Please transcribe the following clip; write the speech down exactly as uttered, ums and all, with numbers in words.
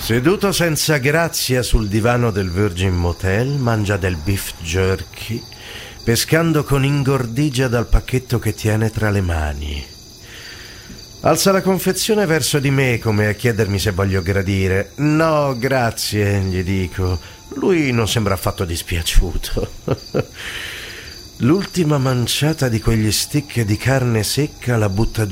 Seduto senza grazia sul divano del Virgin Motel, mangia del beef jerky, pescando con ingordigia dal pacchetto che tiene tra le mani. Alza la confezione verso di me come a chiedermi se voglio gradire. No, grazie, gli dico. Lui non sembra affatto dispiaciuto. L'ultima manciata di quegli stick di carne secca la butta giù